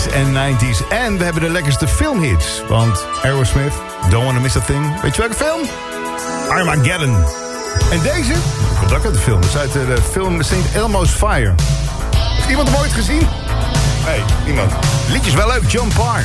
En 90s. En we hebben de lekkerste filmhits. Want Aerosmith, Don't Wanna Miss a Thing. Weet je welke film? Armageddon. En deze? Komt ook uit de film. Dat is uit de film St. Elmo's Fire. Heeft iemand hem ooit gezien? Nee, niemand. Liedje is wel leuk. John Parr.